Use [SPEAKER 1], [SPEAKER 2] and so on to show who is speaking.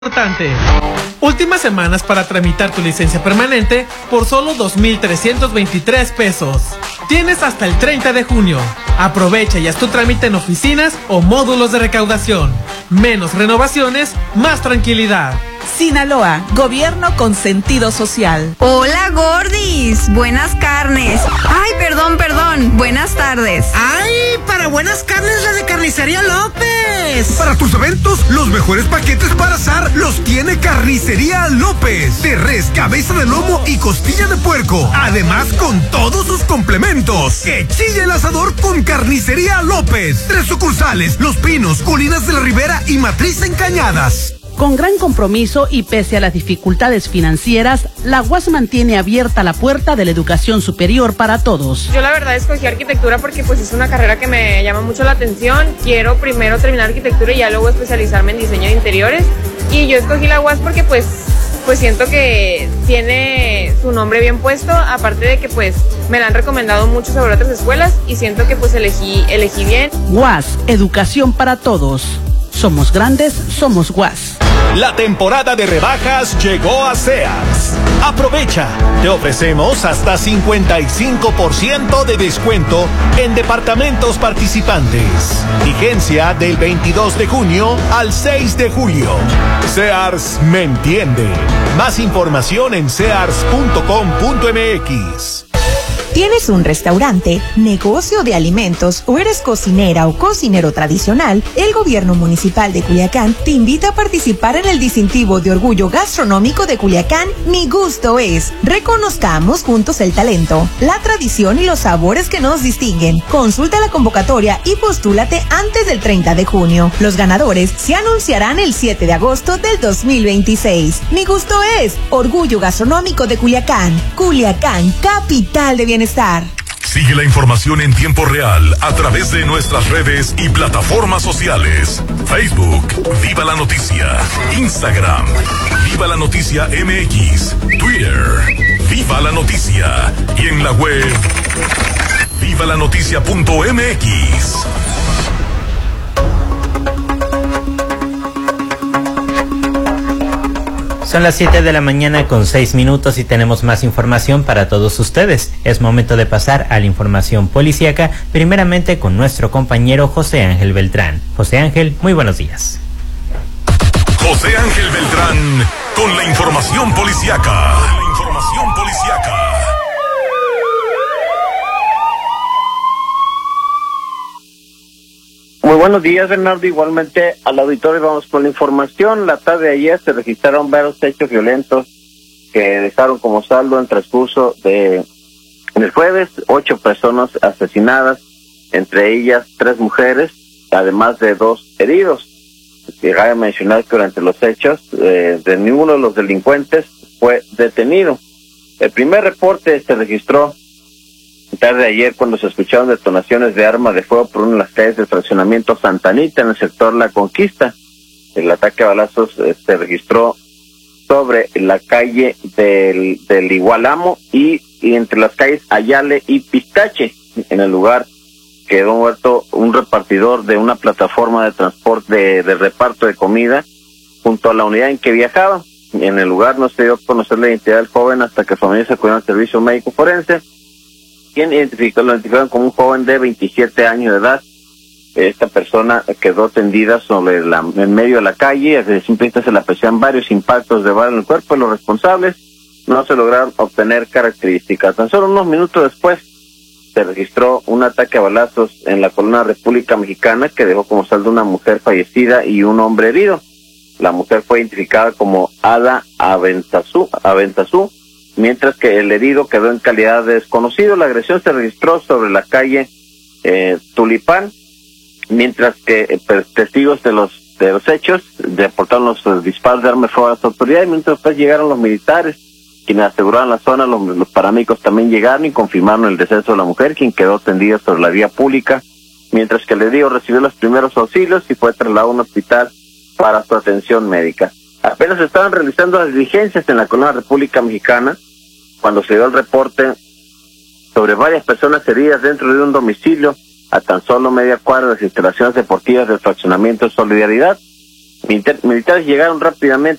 [SPEAKER 1] Importante. Últimas semanas para tramitar tu licencia permanente por solo 2,323 pesos. Tienes hasta el 30 de junio. Aprovecha y haz tu trámite en oficinas o módulos de recaudación. Menos renovaciones, más tranquilidad.
[SPEAKER 2] Sinaloa, gobierno con sentido social.
[SPEAKER 3] Hola, gordis, buenas carnes. Ay, perdón, buenas tardes.
[SPEAKER 4] Ay, para buenas carnes la de Carnicería López.
[SPEAKER 5] Para tus eventos, los mejores paquetes para asar los tiene Carnicería López. De res, cabeza de lomo y costilla de puerco. Además, con todos sus complementos. Que chille el asador con Carnicería López. 3 sucursales: Los Pinos, Colinas de la Ribera y Matriz en Cañadas.
[SPEAKER 6] Con gran compromiso y pese a las dificultades financieras, la UAS mantiene abierta la puerta de la educación superior para todos.
[SPEAKER 7] Yo la verdad escogí arquitectura porque pues es una carrera que me llama mucho la atención. Quiero primero terminar arquitectura y ya luego especializarme en diseño de interiores. Y yo escogí la UAS porque pues siento que tiene su nombre bien puesto, aparte de que pues me la han recomendado mucho sobre otras escuelas y siento que pues elegí bien.
[SPEAKER 6] UAS, educación para todos. Somos grandes, somos UAS.
[SPEAKER 8] La temporada de rebajas llegó a Sears. Aprovecha, te ofrecemos hasta 55% de descuento en departamentos participantes. Vigencia del 22 de junio al 6 de julio. Sears me entiende. Más información en sears.com.mx.
[SPEAKER 9] ¿Tienes un restaurante, negocio de alimentos o eres cocinera o cocinero tradicional? El Gobierno Municipal de Culiacán te invita a participar en el distintivo de orgullo gastronómico de Culiacán, Mi Gusto Es. Reconozcamos juntos el talento, la tradición y los sabores que nos distinguen. Consulta la convocatoria y postúlate antes del 30 de junio. Los ganadores se anunciarán el 7 de agosto del 2026. Mi Gusto Es, orgullo gastronómico de Culiacán. Culiacán, capital de bienestar.
[SPEAKER 10] Sigue la información en tiempo real a través de nuestras redes y plataformas sociales. Facebook, Viva la Noticia. Instagram, Viva la Noticia MX. Twitter, Viva la Noticia. Y en la web, vivalanoticia.mx.
[SPEAKER 11] Son las 7 de la mañana con 6 minutos y tenemos más información para todos ustedes. Es momento de pasar a la información policíaca, primeramente con nuestro compañero José Ángel Beltrán. José Ángel, muy buenos días.
[SPEAKER 10] José Ángel Beltrán con la información policíaca.
[SPEAKER 12] Muy buenos días, Bernardo. Igualmente al auditorio vamos con la información. La tarde de ayer se registraron varios hechos violentos que dejaron como saldo en transcurso de el jueves 8 personas asesinadas, entre ellas 3 mujeres, además de 2 heridos. Cabe mencionar que durante los hechos de ninguno de los delincuentes fue detenido. El primer reporte se registró tarde de ayer cuando se escucharon detonaciones de armas de fuego por una de las calles del fraccionamiento Santa Anita en el sector La Conquista. El ataque a balazos se registró sobre la calle del Igualamo y entre las calles Ayale y Pistache. En el lugar quedó muerto un repartidor de una plataforma de transporte de reparto de comida junto a la unidad en que viajaba. En el lugar no se dio a conocer la identidad del joven hasta que su familia se acudió al servicio médico forense, quien lo identificaron como un joven de 27 años de edad. Esta persona quedó tendida en medio de la calle. Desde simple vista se le aprecian varios impactos de bala en el cuerpo. Los responsables no se lograron obtener características. Tan solo unos minutos después se registró un ataque a balazos en la colonia República Mexicana que dejó como saldo una mujer fallecida y un hombre herido. La mujer fue identificada como Ada Aventazú, mientras que el herido quedó en calidad de desconocido. La agresión se registró sobre la calle Tulipán, mientras que testigos de los hechos reportaron los disparos de arma de fuego a las autoridades. Mientras después llegaron los militares, quienes aseguraron la zona. Los paramédicos también llegaron y confirmaron el deceso de la mujer, quien quedó tendida sobre la vía pública, mientras que el herido recibió los primeros auxilios y fue trasladado a un hospital para su atención médica. Apenas se estaban realizando las diligencias en la colonia República Mexicana cuando se dio el reporte sobre varias personas heridas dentro de un domicilio a tan solo media cuadra de las instalaciones deportivas del fraccionamiento Solidaridad. Militares llegaron rápidamente